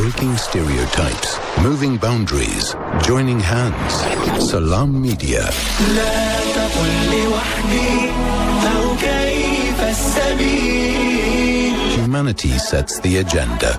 Breaking stereotypes, moving boundaries, joining hands. Salam Media. Humanity sets the agenda.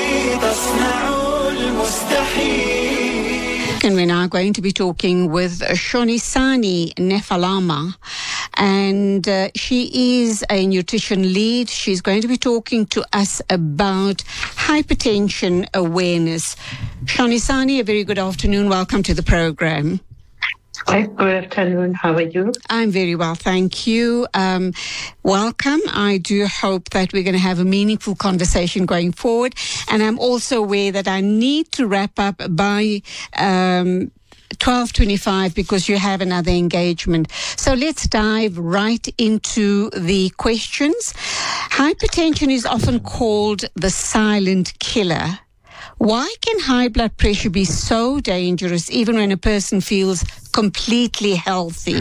And we're now going to be talking with Shonisani Nefalama, and she is a nutrition lead. She's going to be talking to us about hypertension awareness. Shonisani, a very good afternoon. Welcome to the program. Hi, good afternoon. How are you? I'm very well, thank you. Welcome. I do hope that we're going to have a meaningful conversation going forward. And I'm also aware that I need to wrap up by 12:25 because you have another engagement. So let's dive right into the questions. Hypertension is often called the silent killer. Why can high blood pressure be so dangerous even when a person feels completely healthy?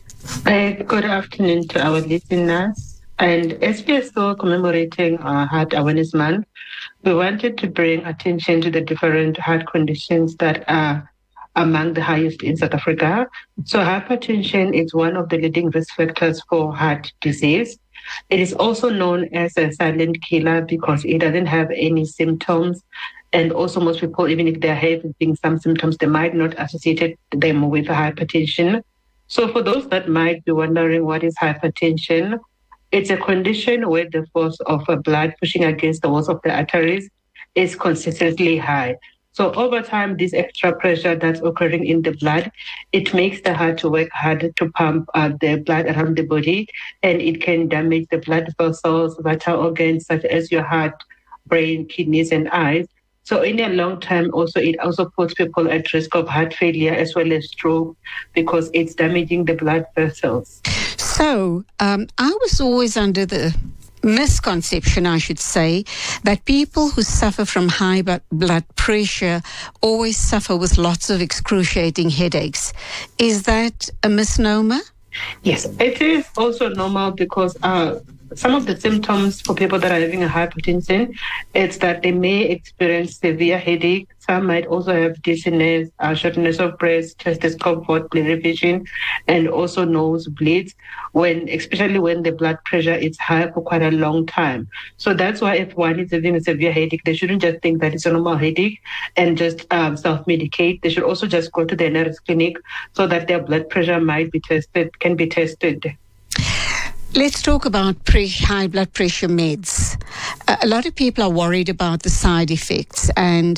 Good afternoon to our listeners. And as we are still commemorating our Heart Awareness Month, we wanted to bring attention to the different heart conditions that are among the highest in South Africa. So hypertension is one of the leading risk factors for heart disease. It is also known as a silent killer because it doesn't have any symptoms. And also most people, even if they're having some symptoms, they might not associate them with hypertension. So for those that might be wondering what is hypertension, it's a condition where the force of blood pushing against the walls of the arteries is consistently high. So over time, this extra pressure that's occurring in the blood, it makes the heart to work harder to pump the blood around the body, and it can damage the blood vessels, vital organs such as your heart, brain, kidneys, and eyes. So in a long term, it also puts people at risk of heart failure as well as stroke because it's damaging the blood vessels. So I was always under the misconception, I should say, that people who suffer from high blood pressure always suffer with lots of excruciating headaches. Is that a misnomer? Yes, it is also normal because some of the symptoms for people that are having a hypertension, it's that they may experience severe headache. Some might also have dizziness, shortness of breath, chest discomfort, blurry vision, and also nosebleeds, especially when the blood pressure is high for quite a long time. So that's why if one is having a severe headache, they shouldn't just think that it's a normal headache and just self-medicate. They should also just go to the nearest clinic so that their blood pressure can be tested. Let's talk about high blood pressure meds. A lot of people are worried about the side effects. And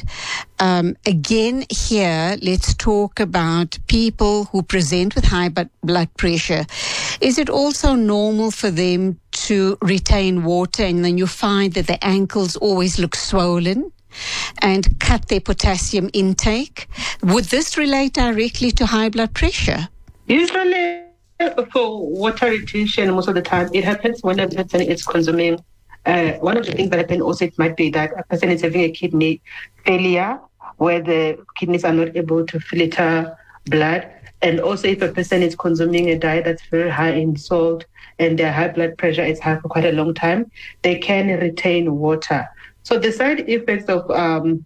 again, here, let's talk about people who present with high blood pressure. Is it also normal for them to retain water and then you find that their ankles always look swollen and cut their potassium intake? Would this relate directly to high blood pressure? Usually, for water retention, most of the time, it happens when a person is consuming. One of the things that happens also, it might be that a person is having a kidney failure where the kidneys are not able to filter blood. And also if a person is consuming a diet that's very high in salt and their high blood pressure is high for quite a long time, they can retain water. So the side effects of a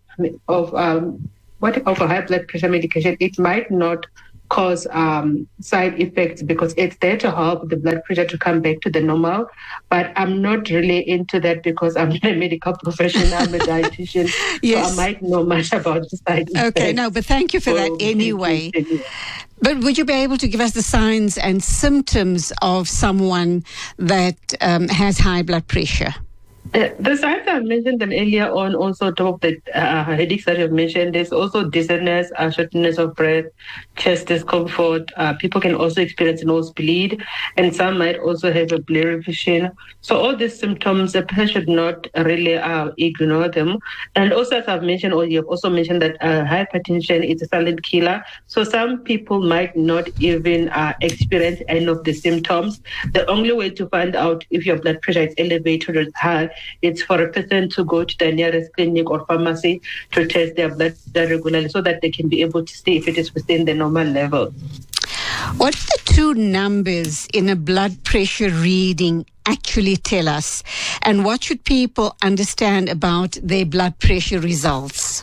high blood pressure medication, it might not cause side effects because it's there to help the blood pressure to come back to the normal. But I'm not really into that because I'm not a medical professional, I'm a dietitian, yes. So I might know much about the side effects. Okay, no, but thank you for that anyway. But would you be able to give us the signs and symptoms of someone that has high blood pressure? The signs I mentioned them earlier on, also top of the headaches that I've mentioned, there's also dizziness, shortness of breath, chest discomfort. People can also experience nosebleed, and some might also have a blurry vision. So all these symptoms, the person should not really ignore them. And also, as I've mentioned, or you've also mentioned that hypertension is a silent killer. So some people might not even experience any of the symptoms. The only way to find out if your blood pressure is elevated or high, it's for a person to go to the nearest clinic or pharmacy to test their blood regularly so that they can be able to see if it is within the normal level. What do the two numbers in a blood pressure reading actually tell us? And what should people understand about their blood pressure results?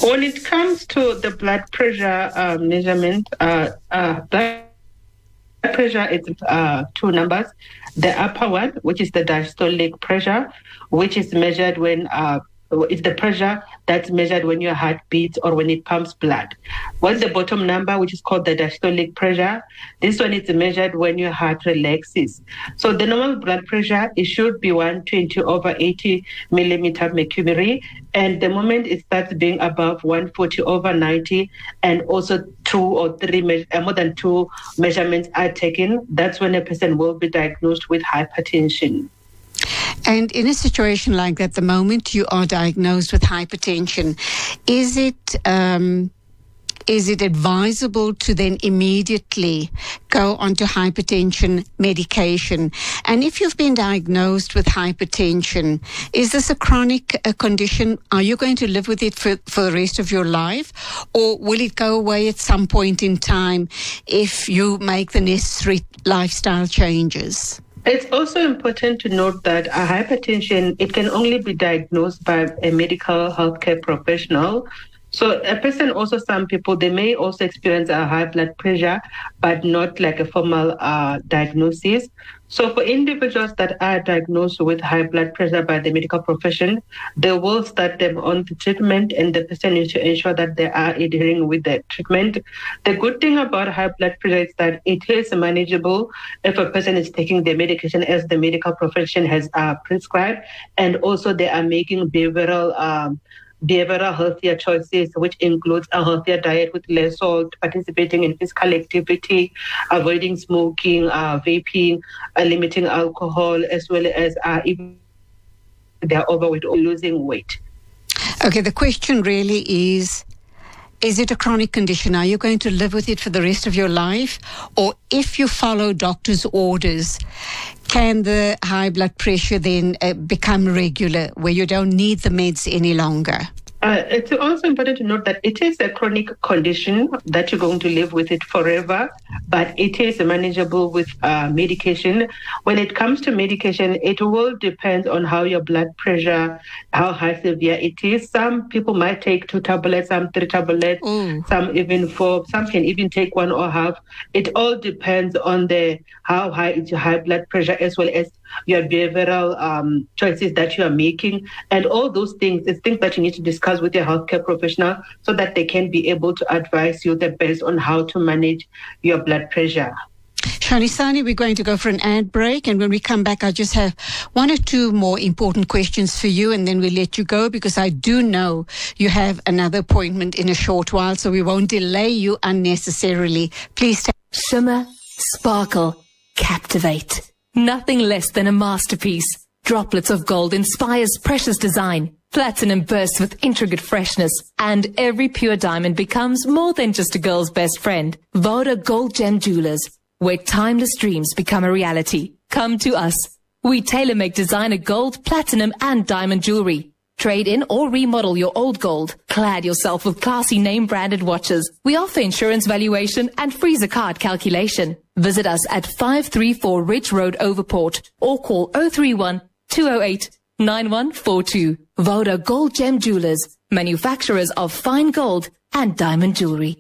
When it comes to the blood pressure measurement, blood pressure is two numbers. The upper one, which is the diastolic pressure, which is measured when it's the pressure that's measured when your heart beats or when it pumps blood. What's the bottom number, which is called the diastolic pressure? This one is measured when your heart relaxes. So the normal blood pressure, it should be 120/80 millimeter mercury. And the moment it starts being above 140/90, and also more than two measurements are taken, that's when a person will be diagnosed with hypertension. And in a situation like that, the moment you are diagnosed with hypertension, is it advisable to then immediately go onto hypertension medication? And if you've been diagnosed with hypertension, is this a chronic condition? Are you going to live with it for the rest of your life? Or will it go away at some point in time if you make the necessary lifestyle changes? It's also important to note that hypertension, it can only be diagnosed by a medical healthcare professional. So a person, also some people, they may also experience a high blood pressure, but not like a formal diagnosis. So for individuals that are diagnosed with high blood pressure by the medical profession, they will start them on the treatment, and the person needs to ensure that they are adhering with the treatment. The good thing about high blood pressure is that it is manageable if a person is taking the medication as the medical profession has prescribed, and also they are making behavioral healthier choices, which includes a healthier diet with less salt, participating in physical activity, avoiding smoking, vaping, limiting alcohol, as well as even they're overweight or losing weight. Okay, the question really is it a chronic condition? Are you going to live with it for the rest of your life? Or if you follow doctor's orders, can the high blood pressure then become regular, where you don't need the meds any longer? It's also important to note that it is a chronic condition that you're going to live with it forever, but it is manageable with medication. When it comes to medication, it will depend on how your blood pressure, how high severe it is. Some people might take 2 tablets, some 3 tablets, some even 4, some can even take 1 or half. It all depends on how high is your high blood pressure, as well as your behavioral choices that you are making. And all those things, it's things that you need to discuss with your healthcare professional so that they can be able to advise you the best on how to manage your blood pressure. Shanisani, we're going to go for an ad break, and when we come back, I just have 1 or 2 more important questions for you, and then we'll let you go, because I do know you have another appointment in a short while, so we won't delay you unnecessarily. Please shimmer, sparkle, captivate. Nothing less than a masterpiece. Droplets of gold inspires precious design. Platinum bursts with intricate freshness, and every pure diamond becomes more than just a girl's best friend. Voda Gold Gem Jewelers, where timeless dreams become a reality. Come to us. We tailor-make designer gold, platinum, and diamond jewelry. Trade in or remodel your old gold. Clad yourself with classy name-branded watches. We offer insurance valuation and freezer card calculation. Visit us at 534 Ridge Road, Overport, or call 031 208 9142. Voda Gold Gem Jewelers, manufacturers of fine gold and diamond jewelry.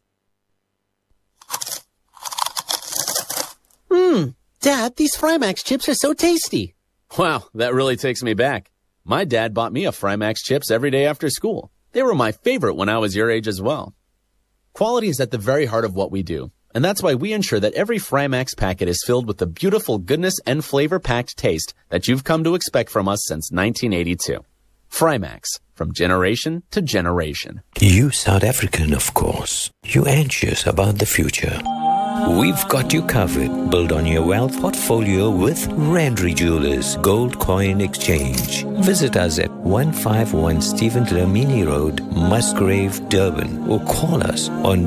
Dad, these Frymax chips are so tasty. Wow, that really takes me back. My dad bought me a Frymax chips every day after school. They were my favorite when I was your age as well. Quality is at the very heart of what we do, and that's why we ensure that every Frymax packet is filled with the beautiful goodness and flavor-packed taste that you've come to expect from us since 1982. Frymax, from generation to generation. You South African, of course. You anxious about the future. We've got you covered. Build on your wealth portfolio with Randry Jewelers Gold Coin Exchange. Visit us at 151 Stephen Dlamini Road, Musgrave, Durban, or call us on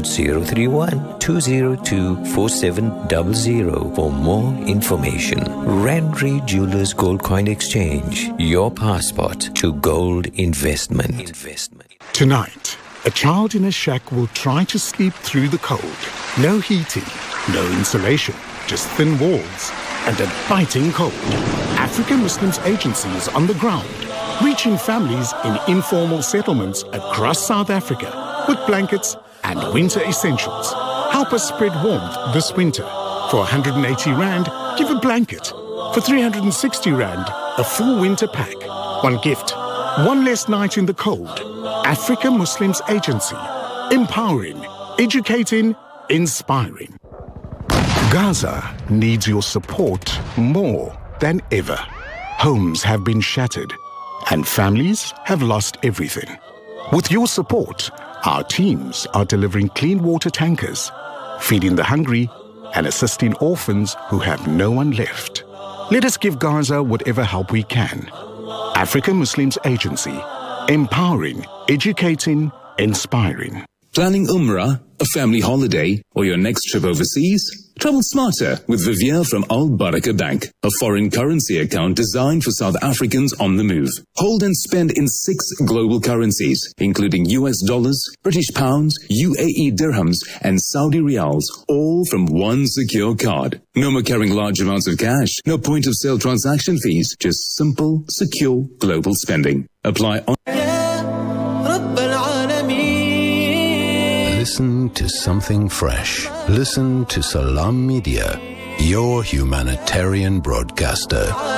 031-202-4700 for more information. Randry Jewelers Gold Coin Exchange, your passport to gold investment. Tonight, a child in a shack will try to sleep through the cold. No heating, no insulation, just thin walls and a biting cold. African Muslims Agency is on the ground reaching families in informal settlements across South Africa with blankets and winter essentials. Help us spread warmth this winter. For 180 Rand, give a blanket. For 360 Rand, a full winter pack. One gift, one less night in the cold. Africa Muslims Agency. Empowering, educating, inspiring. Gaza needs your support more than ever. Homes have been shattered and families have lost everything. With your support, our teams are delivering clean water tankers, feeding the hungry and assisting orphans who have no one left. Let us give Gaza whatever help we can. Africa Muslims Agency. Empowering, educating, inspiring. Planning Umrah, a family holiday, or your next trip overseas? Travel smarter with Vivier from Al Baraka Bank, a foreign currency account designed for South Africans on the move. Hold and spend in 6 global currencies, including US dollars, British pounds, UAE dirhams, and Saudi riyals, all from one secure card. No more carrying large amounts of cash, no point of sale transaction fees, just simple, secure global spending. Apply on. Listen to something fresh. Listen to Salam Media, your humanitarian broadcaster.